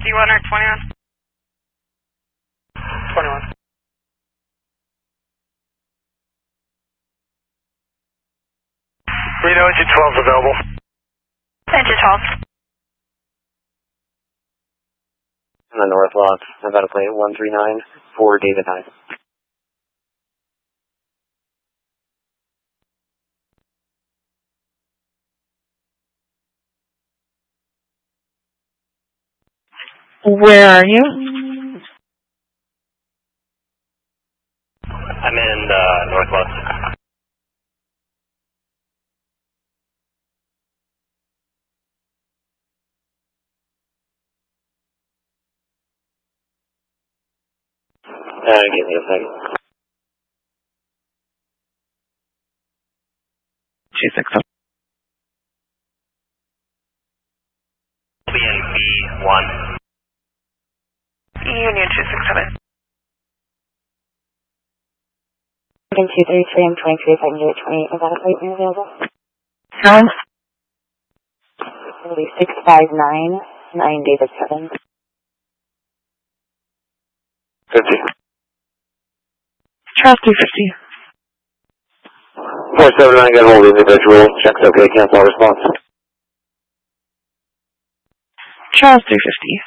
51 or 21? 21. Reno, engine 12 is available. Engine 12. On the north lot, Nevada plate 139 for David 9. Where are you? I'm in Northwest. Give me a second. 260. BNB 1. Union 267. 233 and 23, if I can get 28 Nevada plate when available. Sounds. It'll be 659, 9 David 7. 50. Charles 350. 479, got hold of the individual. Checks okay, cancel response. Charles 350.